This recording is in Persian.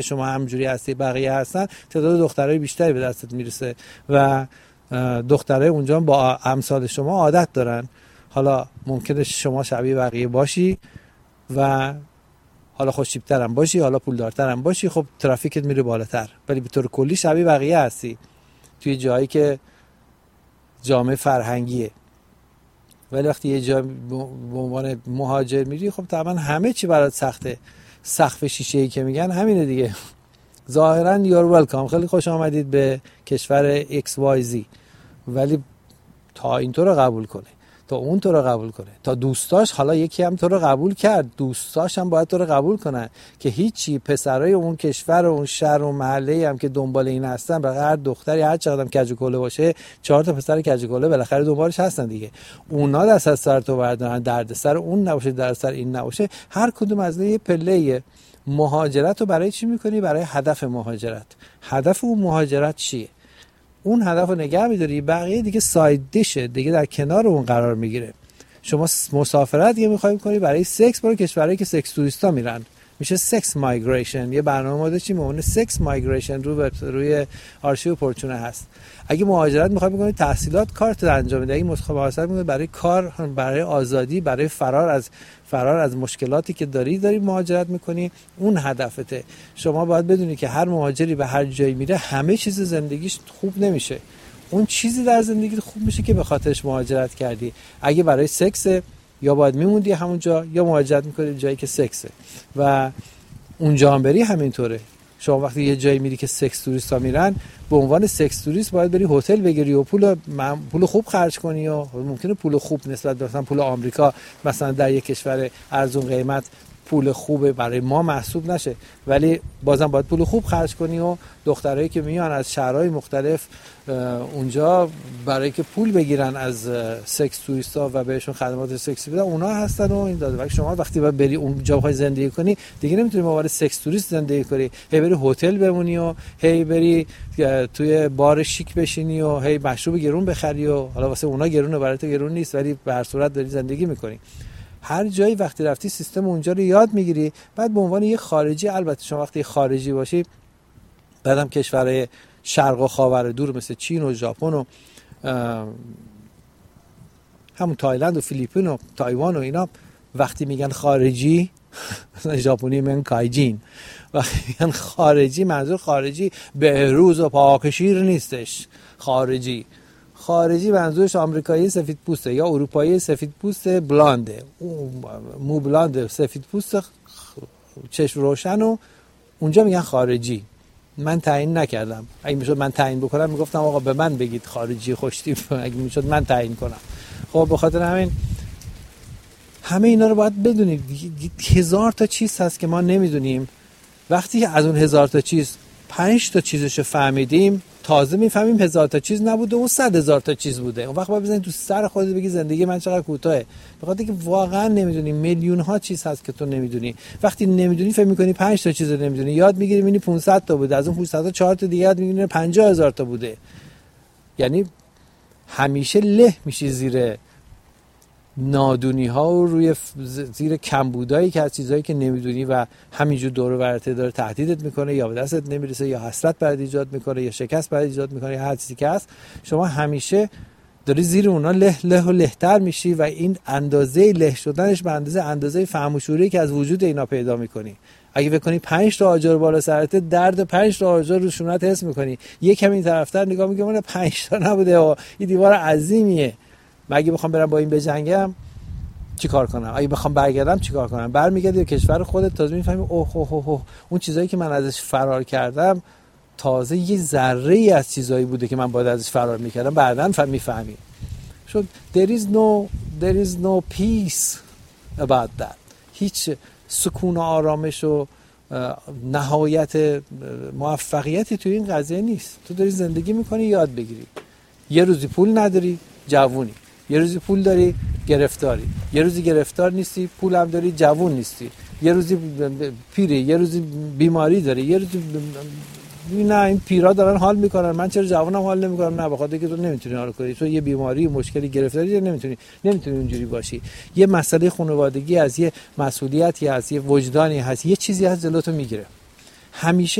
شما همجوری هستی بقیه هستن، تعداد دخترای بیشتری به دستت میرسه و دخترای اونجا با امثال شما عادت دارن. حالا ممکنه شما شبیه بقیه باشی و حالا خوش‌تیپ‌تر هم باشی، حالا پولدارتر هم باشی، خب ترافیکت میره بالاتر، ولی به طور کلی شبیه بقیه هستی توی جایی که جامعه فرهنگیه. ولی وقتی یه جا به عنوان مهاجر میری، خب طبعا همه چی برات سخته. سقف شیشه‌ای که میگن همینه دیگه. ظاهرا you're welcome، خیلی خوش آمدید به کشور XYZ، ولی تا این تو رو قبول کنه، تا اون تو رو قبول کنه، تا دوستاش، حالا یکی هم تو رو قبول کرد، دوستاش هم باید تو رو قبول کنن که هیچی. پسرای اون کشور و اون شهر و محله هم که دنبال این هستن، برای هر دختری هر چقدرم کج و کوله باشه 4 تا پسر کج و کوله بالاخره دنبالش هستن دیگه. اونا دست از سر تو بردارن، دردسر اون نباشه، دردسر این نباشه. هر کدوم از اینا یه پله. مهاجرت رو برای چی میکنی؟ برای هدف مهاجرت. هدف اون مهاجرت چیه؟ اون هدف رو نگه میداری، بقیه دیگه ساید دیشه، دیگه در کنار اون قرار میگیره. شما مسافرت دیگه میخوایم کنی برای سکس، برای کشورهایی که سکس توریستا میرن، میشه سکس مایگریشن. یه برنامه ما داشتیم مونه سکس مایگریشن روی آرشیو پورچونه هست. اگه مهاجرت میخوای بکنی، تحصیلات کارت انجام میدی، اگه مهاجرت میکنی برای کار، برای آزادی، برای فرار از مشکلاتی که داری مهاجرت میکنی، اون هدفته. شما باید بدونی که هر مهاجری به هر جایی میره همه چیز زندگیش خوب نمیشه. اون چیزی در زندگیت خوب میشه که به خاطرش مهاجرت کردی. اگه برای سکس، یا باید میموندی همونجا یا مهاجرت میکنی جایی که سکسه. و اونجا هم بری همینطوره. شما وقتی یه جایی میری که سکس توریستا میرن، به عنوان سکس توریست باید بری هتل بگیری و پول خوب خرج کنی، و ممکنه پول خوب نسبت به مثلا پول آمریکا، مثلا در یک کشور ارزون قیمت پول خوبه برای ما محسوب نشه، ولی بازم باید پول خوب خرج کنی. و دخترایی که میان از شهرهای مختلف اونجا برای که پول بگیرن از سکس توریستا و بهشون خدمات سکسی بدن، اونا هستن و این داده. ولی شما وقتی باید بری اونجا بخوای زندگی کنی، دیگه نمیتونی با سکس توریست زندگی کنی، هی بری هتل بمونی و هی بری توی بار شیک بشینی و هی مشروب گرون بخری، و حالا واسه اونا گرونه، برای تو گرون نیست، ولی به هر صورت داری زندگی میکنی. هر جایی وقتی رفتی سیستم اونجا رو یاد میگیری. بعد به عنوان یه خارجی، البته شما وقتی خارجی باشی، بعدم کشورهای شرق و خاور دور مثل چین و ژاپن و همون تایلند و فیلیپین و تایوان و اینا، وقتی میگن خارجی، مثلا ژاپنی میگن کایجین، وقتی میگن خارجی، منظور خارجی بهروز و پاکشیر نیستش. خارجی منظورش آمریکایی سفید پوسته یا اروپایی سفید پوسته بلانده، مو بلانده سفید پوسته چشم روشن، و اونجا میگن خارجی. من تعیین نکردم. اگه میشد من تعیین بکنم میگفتم آقا به من بگید خارجی خوشتیپ، اگه میشد من تعیین کنم. خب به خاطر همین همه اینا رو باید بدونید. 1000 تا چیز هست که ما نمیدونیم. وقتی از اون 1000 تا چیز 5 تا چیزشو فهمیدیم، تازه میفهمیم 1000 تا چیز نبوده و 100,000 تا چیز بوده. اون وقت باید بزنید تو سر خودت بگی زندگی من چقدر کوتاهه، به خاطر اینکه واقعا نمیدونی. میلیون ها چیز هست که تو نمیدونی. وقتی نمیدونی فکر میکنی 5 تا چیز رو نمیدونی، یاد میگیری میبینی 500 تا بوده، از اون 500 تا 4 تا دیگه یاد میگیری 50,000 تا بوده. یعنی همیشه له میشی زیر نادونی ها و روی زیر کمبودایی که از چیزایی که نمیدونی و همینجور دور و برته داره تهدیدت میکنه، یا به دستت نمیرسه، یا حسرت برات ایجاد میکنه، یا شکست برات ایجاد میکنه، یا هر چیزی که هست. شما همیشه داری زیر اونا له و لهتر میشی و این اندازه له شدنش به اندازه فهم و شعوری که از وجود اینا پیدا میکنی. اگه بکنی 5 تا آجر بالا سرت، درد 5 تا آجر رو شونت حس میکنی. یکم این طرفتر نگاه میگه من 5 تا نبوده و این دیوار عظیمیه. اگه بخوام برم با این بجنگم چیکار کنم؟ اگه بخوام برگردم چیکار کنم؟ برمیگردی به کشور خودت، تازه میفهمی اوه اون چیزایی که من ازش فرار کردم تازه یه ذره ای از چیزایی بوده که من باید ازش فرار میکردم. بعداً میفهمی. شد there is no peace about that. هیچ سکون و آرامش و نهایت موفقیتی توی این قضیه نیست. تو داری زندگی میکنی یاد بگیری. یه روزی پول نداری جوونی، یه روزی پول داری گرفتاری، یه روزی گرفتار نیستی پول هم داری جوون نیستی، یه روزی پیری، یه روزی بیماری داری، یه روزی نه این پیرا دارن حال میکنن، من چرا جوونم حال نمیکنم؟ نه، بخاطر اینکه تو نمیتونی حال کنی. تو یه بیماری، مشکلی گرفتاری نمیتونی اونجوری باشی. یه مسئله خانوادگی از، یه مسئولیتی از، یه وجدانی هست، یه چیزی از جلوتو میگیره. همیشه